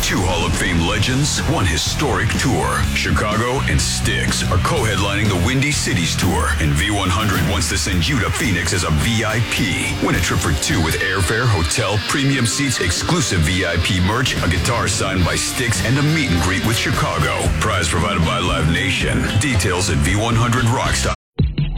Two Hall of Fame legends, one historic tour. Chicago and Styx are co-headlining the Windy Cities Tour, and V100 wants to send you to Phoenix as a VIP. Win a trip for two with airfare, hotel, premium seats, exclusive VIP merch, a guitar signed by Styx, and a meet and greet with Chicago. Prize provided by Live Nation. Details at V100Rocks.